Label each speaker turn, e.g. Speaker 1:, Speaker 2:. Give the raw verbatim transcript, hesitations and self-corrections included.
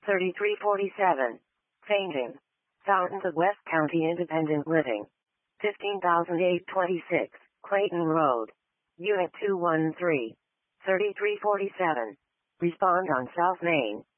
Speaker 1: thirty-three forty-seven. Fainting. Fountains of West County Independent Living. fifteen thousand eight hundred twenty-six, Clayton Road. Unit two one three. thirty-three forty-seven. Respond on South Main.